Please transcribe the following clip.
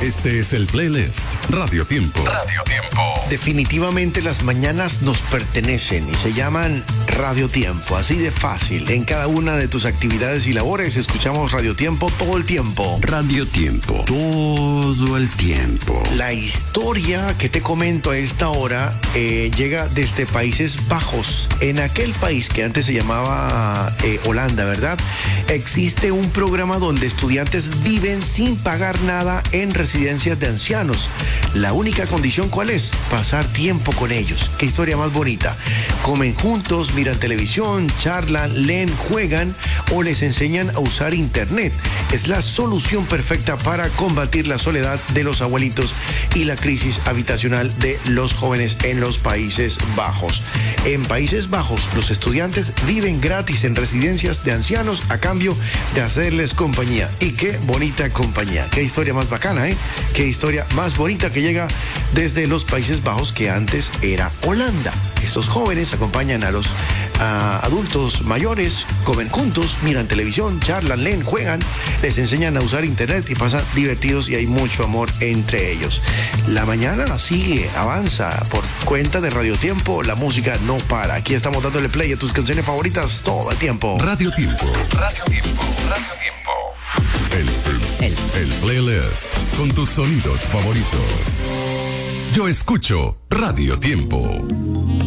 Este es el playlist Radio Tiempo. Radio Tiempo. Definitivamente las mañanas nos pertenecen y se llaman Radio Tiempo, así de fácil. En cada una de tus actividades y labores escuchamos Radio Tiempo todo el tiempo. Radio Tiempo. Todo el tiempo. La historia que te comento a esta hora llega desde Países Bajos. En aquel país que antes se llamaba Holanda, ¿verdad? Existe un programa donde estudiantes viven sin pagar nada en residencias de ancianos. La única condición, ¿cuál es? Pasar tiempo con ellos. Qué historia más bonita. Comen juntos, miran televisión, charlan, leen, juegan o les enseñan a usar internet. Es la solución perfecta para combatir la soledad de los abuelitos y la crisis habitacional de los jóvenes en los Países Bajos. En Países Bajos, los estudiantes viven gratis en residencias de ancianos a cambio de hacerles compañía. Y qué bonita compañía. Qué historia más bacana, ¿eh? Qué historia más bonita que llega desde los Países Bajos, que antes era Holanda. Estos jóvenes acompañan a los adultos mayores, comen juntos, miran televisión, charlan, leen, juegan, les enseñan a usar internet y pasan divertidos y hay mucho amor entre ellos. La mañana sigue, avanza por cuenta de Radio Tiempo, la música no para. Aquí estamos dándole play a tus canciones favoritas todo el tiempo. Radio Tiempo. Radio Tiempo. Radio Tiempo. El playlist con tus sonidos favoritos. Yo escucho Radio Tiempo.